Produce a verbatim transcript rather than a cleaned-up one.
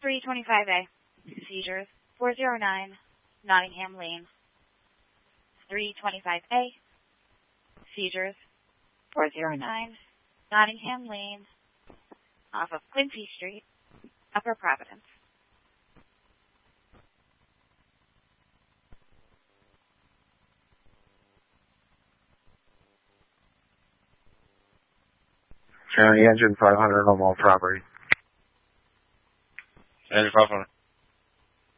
three twenty-five A. Seizures, four oh nine, Nottingham Lane. three twenty-five A. Seizures, four oh nine, Nottingham Lane, off of Quincy Street, Upper Providence. County Engine five hundred on all property. Engine five hundred.